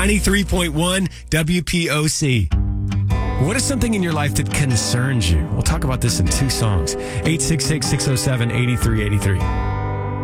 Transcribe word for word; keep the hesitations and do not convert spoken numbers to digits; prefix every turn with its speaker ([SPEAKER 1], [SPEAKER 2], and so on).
[SPEAKER 1] ninety-three point one W P O C. What is something in your life that concerns you? We'll talk about this in two songs. eight six six, six oh seven, eight three eight three.